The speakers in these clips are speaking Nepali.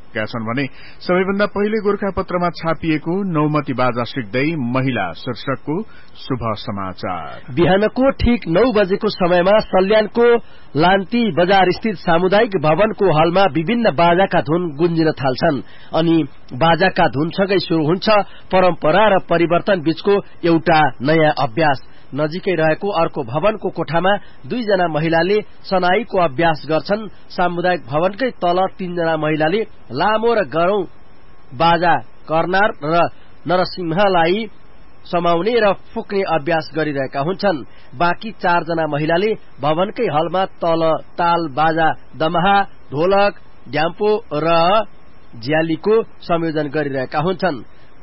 गरेका छन् भने सबैभन्दा पहिले गोरखापत्रमा छापिएको नौमती बाजा सिक्दै महिला शीर्षकको शुभ समाचार। बिहानको ठीक 9 बजेको समयमा सल्यानको लान्ती बजार स्थित सामुदायिक भवनको हलमा विभिन्न बाजाका धुन गुन्जिन थाल्छन् अनि बाजाका धुनसँगै शुरू हुन्छ परम्परा र परिवर्तन बीचको एउटा नयाँ अभ्यास। नजिकै रहेको अर्को भवनको कोठामा 2 जना महिलाले सनाईको अभ्यास गर्छन्। सामुदायिक भवनकै तल 3 जना महिलाले लामो र गरौं बाजा कर्नार र नरसिंहलाई समाउने र फुक्ने अभ्यास गरिरहेका हुन्छन्। बाँकी 4 जना महिलाले भवनकै हलमा तल ताल बाजा दमाहा ढोलक ड्याम्पो र झ्यालीको संयोजन गरिरहेका हुन्छन्।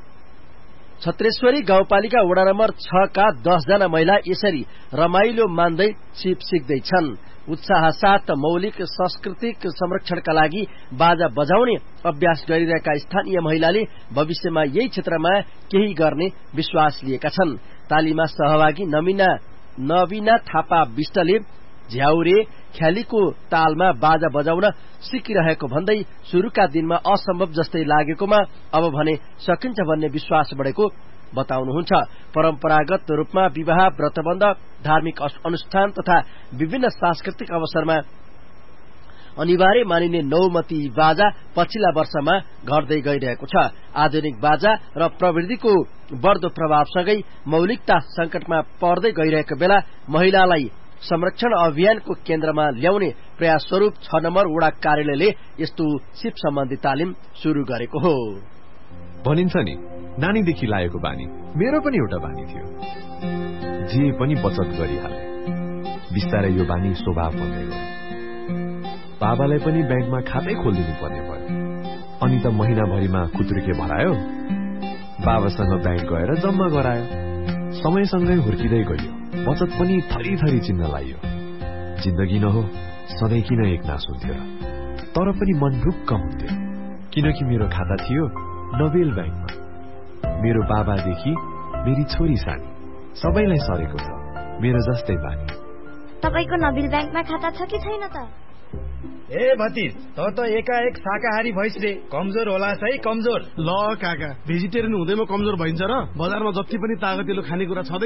छत्रेश्वरी गाउँपालिका वडा नम्बर 6 का 10 जना महिला यसरी रमाइलो मान्दै सिप सिक्दैछन्। उत्साह साथ मौलिक सांस्कृतिक संरक्षणका लागि बाजा बजाउने अभ्यास गरिरहेका स्थानीय महिलाले भविष्यमा यही क्षेत्रमा केही गर्ने विश्वास लिएका छन्। तालीमा सहभागी नवीना थापा विष्टले झ्याउरे ख्यालीको तालमा बाजा बजाउन सिकिरहेको भन्दै सुरुका दिनमा असम्भव जस्तै लागेकोमा अब भने सकिन्छ भन्ने विश्वास बढेको बताउनुहुन्छ। परम्परागत रूपमा विवाह व्रतबन्ध धार्मिक अनुष्ठान तथा विभिन्न सांस्कृतिक अवसरमा अनिवार्य मानिने नौमती बाजा पछिल्ला वर्षमा घट्दै गइरहेको छ। आधुनिक बाजा र प्रविधिको बढ्दो प्रभावसँगै मौलिकता संकटमा पर्दै गइरहेको बेला महिलालाई संरक्षण अभियानको केन्द्रमा ल्याउने प्रयास स्वरूप 6 नम्बर वडा कार्यालयले यस्तो सिप सम्बन्धी तालिम शुरू गरेको हो। भनिन्छ नि नानीदेखि लागेको बानी मेरो पनि एउटा बानी थियो। जे पनि बचत गरिहाले बिस्तारै यो बानी स्वभाव बन्दै गयो। बाबालाई पनि ब्याङ्कमा खातै खोलिदिनु पर्ने भयो। अनि त महिनाभरिमा खुत्रुके भरायो। बाबासँग ब्याङ्क गएर जम्मा गरायो। समयसँगै हुर्किँदै गयो। बचत पनि थरी थरी चिन्न लाग्यो। जिन्दगी न हो सधैँ किन एकनास हुन्थ्यो र? तर पनि मन ढुक्क हुन्थ्यो किनकि मेरो खाता थियो नोबेल ब्याङ्कमा। मेरो बाबादेखि मेरी छोरी सानी सबैलाई सरेको छ मेरो जस्तै बानी। तपाईको नोबेल ब्याङ्कमा खाता छ कि छैन त? ए भतिज त एकाएक शाकाहारी भइस रे। कमजोर होला है कमजोर। ल काका भेजिटेरियन हुँदैमा कमजोर भइन्छ र? बजारमा जति पनि तागतिलो खानेकुरा छँदै